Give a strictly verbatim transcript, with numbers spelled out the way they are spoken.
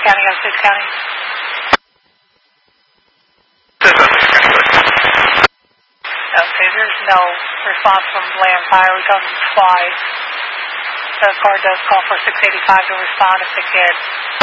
County, Osage County. Okay, there's no response from Land Fire. We called them twice. The car does call for six eighty-five to respond if it gets